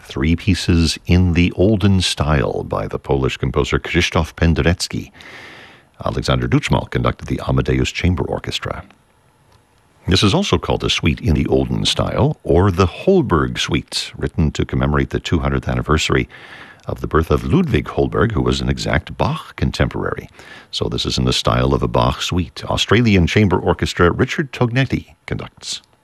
Three pieces in the olden style by the Polish composer Krzysztof Penderecki. Alexander Duczmal conducted the Amadeus Chamber Orchestra. This is also called a suite in the olden style, or the Holberg Suite, written to commemorate the 200th anniversary of the birth of Ludwig Holberg, who was an exact Bach contemporary. So this is in the style of a Bach suite. Australian Chamber Orchestra Richard Tognetti conducts.